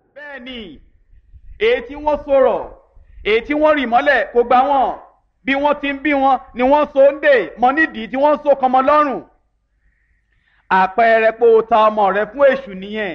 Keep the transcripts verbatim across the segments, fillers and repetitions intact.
bẹ́ẹ̀ ni èyí tí wọ́n sọ̀rọ̀ èyí tí wọ́n rì mọ́lẹ̀ kò gbà wọ́n bí wọ́n ti ń bí wọn ni wọ́n so ń dè mọ́ nídìí tí wọ́n so kọmọ lọ́rùn. àpẹẹrẹ pé o ta ọmọ rẹ fún èṣù nìyẹn.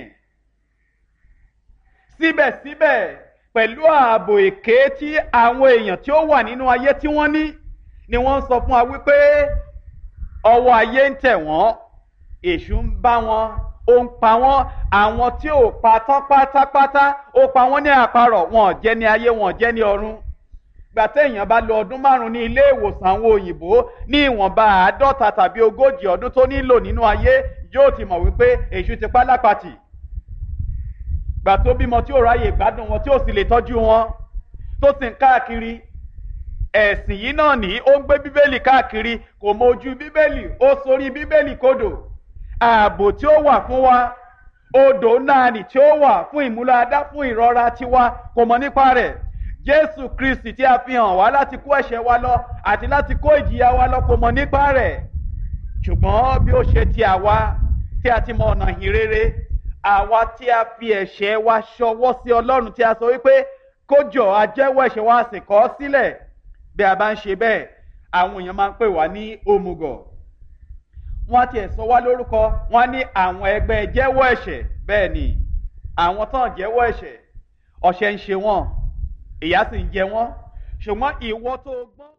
síbẹ̀síbẹ̀ pẹ̀lú ààbò èké tí àwọn èèyàn tí ó wà nínú ayé tí wọ́n ní ni wọ́n ń sọ fún wa wípé ọwọ́ ayé ń tẹ̀ wọ́n èṣù ń bá wọn ó ń pa wọ́n. àwọn tí ò pa tán pátápátá ó pa wọ́n ní àparọ̀, wọn ò jẹ́ ní ayé, wọn ò jẹ́ ní ọ̀run. gbà téèyàn bá lo ọdún márùn ní ilé ìwòsàn àwọn òyìnbó ní ìwọ̀nba àádọ́ta tàbí ogójì ọdún tó nílò nínú ayé yóò ti mọ̀ wípé èṣù ti pa lápatì. gbà tó bímọ tí ò ráyè gbádùn wọn tí ò sì lè tọ́jú wọn tó sì ń káàkiri. ẹ̀sìn yìí náà ní ó ń gbé bíbélì káàkiri, kò mọ ojú bíbélì, ó sorí bíbélì kodò. ààbò tí ó wà fún wa, odò náà nì tí ó wà fún ìmúláadá fún ìrora tiwa kò mọ̀ nípa rẹ̀. Jésù Kristi tí a fi hàn wá láti kó ẹ̀ṣẹ̀ wa lọ àti láti kó ìjìyà wa lọ kò mọ̀ nípa rẹ̀. ṣùgbọ́n bí ó ṣe ti àwa tí a ti mọ ọ̀nà ìhìn rere, àwa tí a fi ẹ̀ṣẹ̀ wa ṣọwọ́ sí Ọlọ́run tí a sọ wípé kó jọ̀ a jẹ́wọ́ ẹ̀ṣẹ̀ wa sì kọ̀ ọ́ sílẹ̀. bí a bá ń ṣe bẹ́ẹ̀ àwọn èèyàn máa ń pè wá ní òmùgọ̀. wọ́n á tiẹ̀ sọ wá lórúkọ, wọ́n á ní àwọn ẹgbẹ́ jẹ́wọ́ ẹ̀ṣẹ̀. bẹ́ẹ̀ ni àwọn tán jẹ́wọ́ ẹ̀ṣẹ̀ ọ̀ṣẹ̀ ń ṣe wọ́n, ìyà sì ń jẹ wọ́n. ṣùgbọ́n ìwọ tó gbọ́n